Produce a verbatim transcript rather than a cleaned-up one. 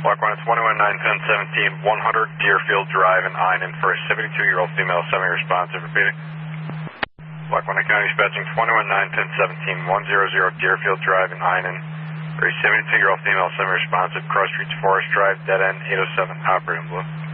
Block one, it's one one nine ten seventeen, one hundred Deerfield Drive in Einan for a seventy-two-year-old female semi-responsive. Repeating. Block one, County dispatching one one nine ten seventeen, one hundred Deerfield Drive in Einan for a seventy-two-year-old female semi-responsive, Cross Streets Forest Drive, dead end eight oh seven, operating blue.